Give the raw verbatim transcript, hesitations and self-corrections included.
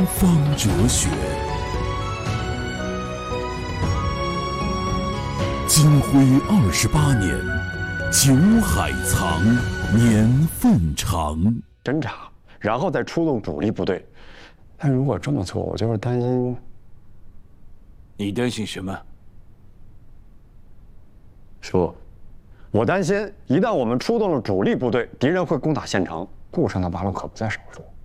方哲学。金辉二十八年，酒海藏，年份长。 侦查，然后再出动主力部队。但如果这么做，我就是担心。 你担心什么？ 叔，我担心一旦我们出动了主力部队，敌人会攻打县城，顾上的八路可不在少数。